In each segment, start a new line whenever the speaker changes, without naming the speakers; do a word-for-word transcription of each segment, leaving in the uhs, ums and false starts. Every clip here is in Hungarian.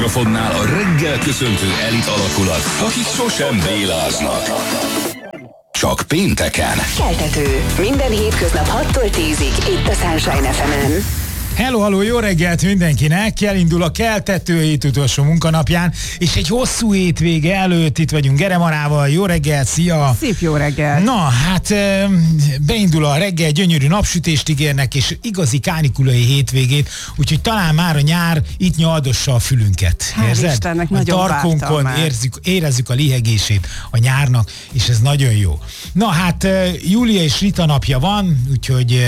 mikrofonnál a reggel köszöntő elit alakulat, akik sosem béláznak. Csak pénteken.
Keltető. Minden hétköznap hattól tízig itt a Sunshine ef emen.
Hello, hello, jó reggelt mindenkinek! Elindul a keltető hét utolsó munkanapján, és egy hosszú hétvége előtt itt vagyunk Geremarával. Jó reggelt, szia!
Szép jó reggelt!
Na, hát beindul a reggel, gyönyörű napsütést ígérnek, és igazi kánikulai hétvégét, úgyhogy talán már a nyár itt nyaldossa a fülünket.
Hál'
Érzed?
Istennek,
a
nagyon
tarkunkon érezzük, érezzük a lihegését a nyárnak, és ez nagyon jó. Na hát, Júlia és Rita napja van, úgyhogy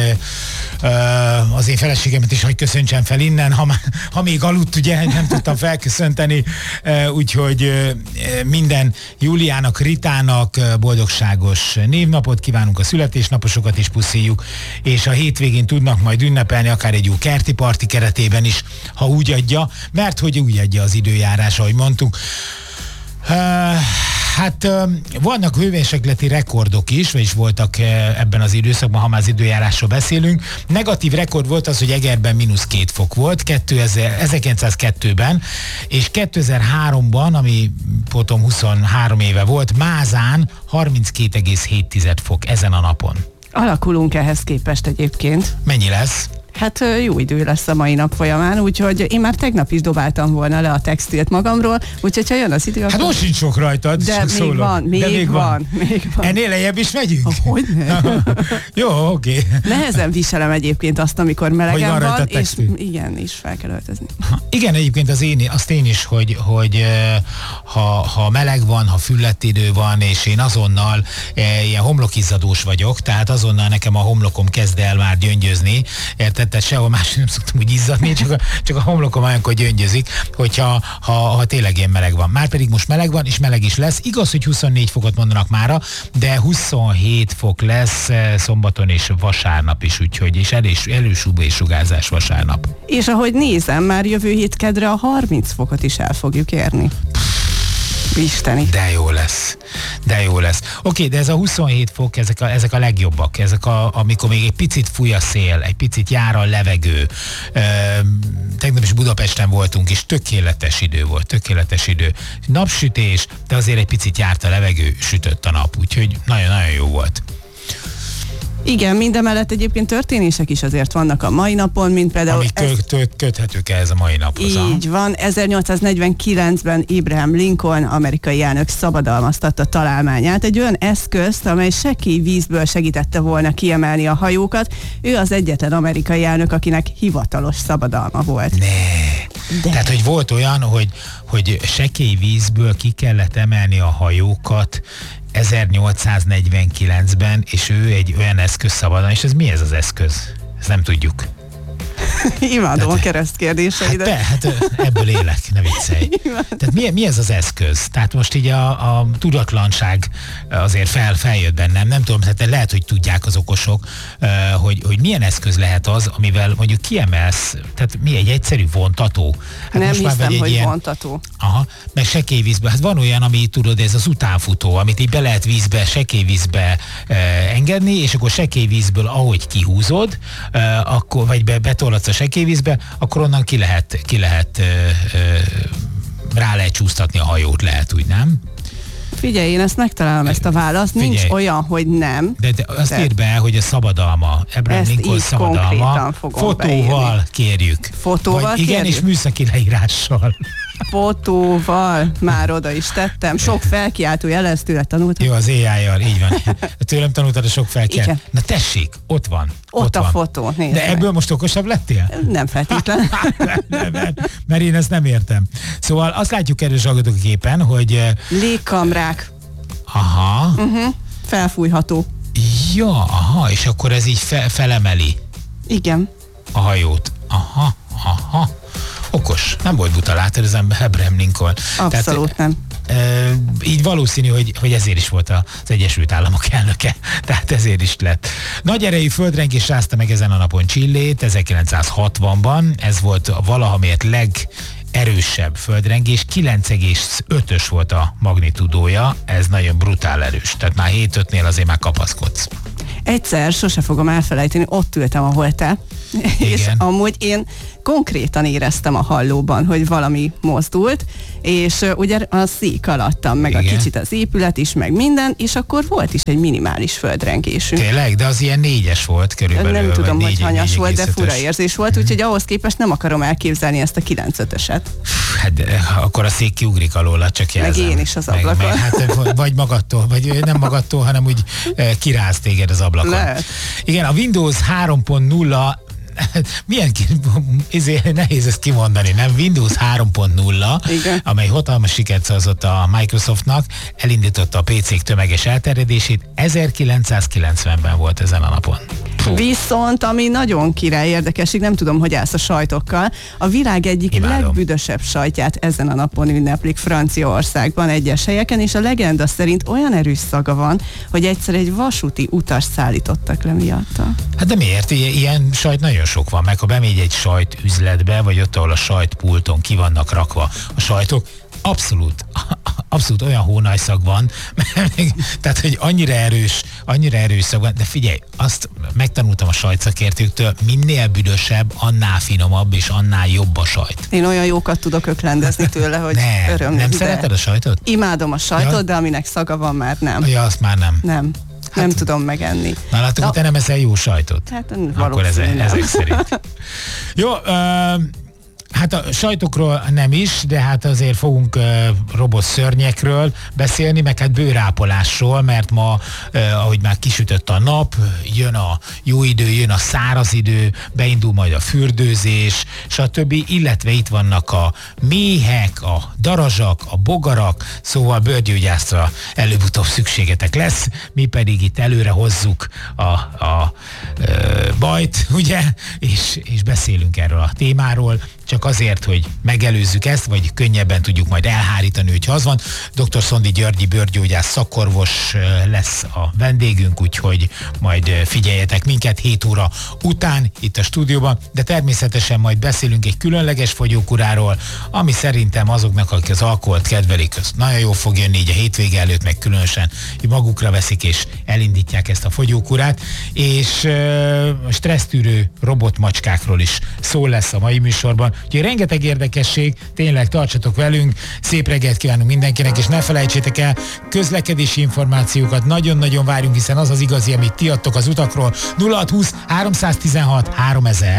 az én feleségemet is hogy köszöntsem fel innen, ha, ha még aludt, ugye nem tudtam felköszönteni, úgyhogy minden Júliának, Ritának boldogságos névnapot kívánunk, a születésnaposokat is puszíjuk, és a hétvégén tudnak majd ünnepelni, akár egy jó kerti parti keretében is, ha úgy adja, mert hogy úgy adja az időjárás, ahogy mondtuk. Uh, hát uh, vannak hőmérsékleti rekordok is, vagyis voltak uh, ebben az időszakban, ha már az időjárásról beszélünk. Negatív rekord volt az, hogy Egerben mínusz két fok volt ezerkilencszázkettőben, és kétezer-háromban, ami potom huszonhárom éve volt, Mázán harminckét egész hét fok ezen a napon.
Alakulunk ehhez képest egyébként.
Mennyi lesz?
Hát jó idő lesz a mai nap folyamán, úgyhogy én már tegnap is dobáltam volna le a textilt magamról, úgyhogy ha jön az idő,
hát
akkor...
most sincs sok rajtad,
de
csak
még
szólok.
van, még,
de még
van,
van,
még van.
Ennél lejjebb is megyünk?
Hogyne?
Jó, oké. Okay.
Nehezen viselem egyébként azt, amikor melegen
van,
van,
és
igen, is fel kell öltözni.
Igen, egyébként az én, azt én is, hogy, hogy ha, ha meleg van, ha füllett idő van, és én azonnal e, ilyen homlokizzadós vagyok, tehát azonnal nekem a homlokom kezd el már gyöngyözni, érted? Tehát sehol más nem szoktam úgy izzadni, csak a, csak a homlokom olyankor gyöngyözik, hogyha ha, ha tényleg ilyen meleg van. Márpedig most meleg van, és meleg is lesz. Igaz, hogy huszonnégy fokot mondanak mára, de huszonhét fok lesz szombaton és vasárnap is, úgyhogy, és erős, erős u vé sugárzás vasárnap.
És ahogy nézem, már jövő hét kedre a harminc fokot is el fogjuk érni. Isteni.
De jó lesz. De jó lesz. Oké, okay, de ez a huszonhét fok, ezek a, ezek a legjobbak. Ezek a, amikor még egy picit fúj a szél, egy picit jár a levegő. Ö, tegnap is Budapesten voltunk, és tökéletes idő volt, tökéletes idő. Napsütés, de azért egy picit járt a levegő, sütött a nap, úgyhogy nagyon-nagyon jó volt.
Igen, mindemellett egyébként történések is azért vannak a mai napon, mint például...
Amik tö- tö- köthetők ehhez a mai naphoz.
Így van, ezernyolcszáznegyvenkilencben Abraham Lincoln, amerikai elnök szabadalmaztatta találmányát, egy olyan eszközt, amely sekély vízből segítette volna kiemelni a hajókat. Ő az egyetlen amerikai elnök, akinek hivatalos szabadalma volt.
Ne.
De.
Tehát, hogy volt olyan, hogy, hogy sekély vízből ki kellett emelni a hajókat ezernyolcszáznegyvenkilencben, és ő egy olyan eszköz szabadon, és ez mi ez az eszköz? Ezt nem tudjuk.
Imádom tehát, a keresztkérdéseidet.
Hát, be, hát ebből élek, ne viccelj. Tehát mi, mi ez az eszköz? Tehát most így a, a tudatlanság azért fel, feljött bennem, nem tudom, tehát lehet, hogy tudják az okosok, hogy, hogy milyen eszköz lehet az, amivel mondjuk kiemelsz, tehát mi egy egyszerű vontató? Hát
nem
most
hiszem,
már
hogy
ilyen,
vontató.
Aha, meg sekély vízbe. Hát van olyan, ami tudod, ez az utánfutó, amit így be lehet vízbe, sekély vízbe eh, engedni, és akkor sekély vízből, ahogy kihúzod, eh, akkor, vagy be, betorlatsz a sekély vízbe, akkor onnan ki lehet, ki lehet eh, eh, rá lehet csúsztatni a hajót, lehet úgy, nem?
Figyelj, én ezt megtalálom, ezt a választ. Figyelj. Nincs olyan, hogy nem.
De, de azt
de.
írd be, hogy a szabadalma, Abraham Lincoln szabadalma, fotóval beírni. Kérjük.
Fotóval
vagy, igen,
kérjük?
És műszaki leírással.
Fotóval, már oda is tettem. Sok felkiáltó jelez, tőle tanultam.
Jó, az á í-jal, így van. Tőlem tanultad a sok felkiáltó. Na tessék, ott van.
Ott, ott a
van.
fotó, nézd
De ebből
meg.
most okosabb lettél?
Nem feltétlen.
nem, nem, mert én ezt nem értem. Szóval azt látjuk, kedves hallgatók, a képen, hogy...
Légkamrák.
Aha.
Uh-huh. Felfújható.
Ja, aha, és akkor ez így fe, felemeli.
Igen.
A hajót. Aha, aha. Okos. Nem volt buta, látod, ez Abraham Lincoln.
Abszolút Tehát, nem.
E, így valószínű, hogy, hogy ezért is volt az Egyesült Államok elnöke. Tehát ezért is lett. Nagy erejű földrengés rázta meg ezen a napon Chilét, ezerkilencszázhatvanban. Ez volt valaha mért leg erősebb földrengés, kilenc egész ötös volt a magnitudója, ez nagyon brutál erős. Tehát már hét ötnél azért már kapaszkodsz.
Egyszer, sose fogom elfelejteni, ott ültem, ahol te,
Igen.
és amúgy én konkrétan éreztem a hallóban, hogy valami mozdult, és uh, ugye a szék alattam, meg
Igen.
a kicsit az épület is, meg minden, és akkor volt is egy minimális földrengésünk.
Tényleg? De az ilyen négyes volt körülbelül.
Nem tudom,
vagy
hogy
négy,
hanyas
négy
volt, de
egész ötös.
fura érzés volt,
Mhm.
úgyhogy ahhoz képest nem akarom elképzelni ezt a kilenc ötöset.
Hát de akkor a szék kiugrik alóla, csak jelzem.
Meg én is az
Meg-
ablakon.
meg, hát, vagy magadtól, vagy nem magadtól, hanem úgy eh, kiráz téged az ablakon.
Lehet.
Igen, a Windows három pont nulla milyen ki, ezért nehéz ezt kimondani, nem? Windows három pont nulla,
Igen.
amely hatalmas sikert szerzett a Microsoftnak, elindította a pé cék tömeges elterjedését, ezerkilencszázkilencvenben volt ezen a napon. Fú.
Viszont, ami nagyon király érdekesség, nem tudom, hogy állsz a sajtokkal, a világ egyik
Imádom.
legbüdösebb sajtját ezen a napon ünneplik Franciaországban egyes helyeken, és a legenda szerint olyan erős szaga van, hogy egyszer egy vasúti utas szállítottak le miatta.
Hát de miért? I- ilyen sajt nagyon sok van, meg ha bemegy egy sajt üzletbe, vagy ott, ahol a sajtpulton ki vannak rakva a sajtok, abszolút, abszolút olyan hónajszag van, tehát, hogy annyira erős, annyira erős szag van, de figyelj, azt megtanultam a sajtszakértőktől, minél büdösebb, annál finomabb, és annál jobb a sajt.
Én olyan jókat tudok öklendezni tőle, hogy
Nem,
öröm.
nem
de
szereted a sajtot?
Imádom a sajtot,
Ja.
de aminek szaga van, már nem.
Ja, azt már nem.
Nem. Nem tudom megenni.
Na látod, hogy te nem eszel jó sajtot.
Hát
Akkor ezek,
valószínű nem.
ezek szerint. Jó, uh, hát a sajtokról nem is, de hát azért fogunk uh, robot szörnyekről beszélni, meg hát bőrápolásról, mert ma, uh, ahogy már kisütött a nap, jön a jó idő, jön a száraz idő, beindul majd a fürdőzés, stb. Illetve itt vannak a méhek, a darazsak, a bogarak, szóval bőrgyógyászra előbb-utóbb szükségetek lesz, mi pedig itt előre hozzuk a, a ö, bajt, ugye, és, és beszélünk erről a témáról, csak azért, hogy megelőzzük ezt, vagy könnyebben tudjuk majd elhárítani, hogyha az van. doktor Szondi Györgyi bőrgyógyász szakorvos lesz a vendégünk, úgyhogy majd figyeljetek minket hét óra után itt a stúdióban, de természetesen majd beszélünk egy különleges fogyókuráról, ami szerintem azoknak, akik az alkoholt kedvelik, az nagyon jól fog jönni így a hétvége előtt, meg különösen hogy magukra veszik és elindítják ezt a fogyókurát, és uh, stressztűrő robotmacskákról is szó lesz a mai műsorban. Úgyhogy rengeteg érdekesség, tényleg tartsatok velünk, szép reggelt kívánunk mindenkinek, és ne felejtsétek el, közlekedési információkat nagyon-nagyon várjunk, hiszen az az igazi, amit ti adtok az utakról. nulla hat húsz háromszáztizenhat háromezer